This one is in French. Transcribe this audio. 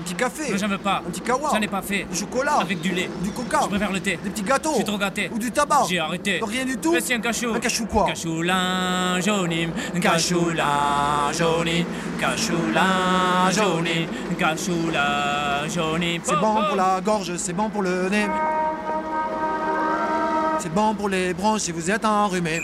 petit café. Non, j'en veux pas. Un petit kawa. J'en ai pas fait. Du chocolat. Avec du lait. Du coca. Je préfère le thé. Des petits gâteaux. Je suis trop gâté. Ou du tabac. J'ai arrêté. Rien du tout. Mais c'est un cachou. Un cachou quoi? Cachoulin jaunim, cachoulin jaunim, cachoulin jaunim, cachoulin jaunim. C'est bon pour la gorge, c'est bon pour le nez. C'est bon pour les bronches si vous êtes enrhumé.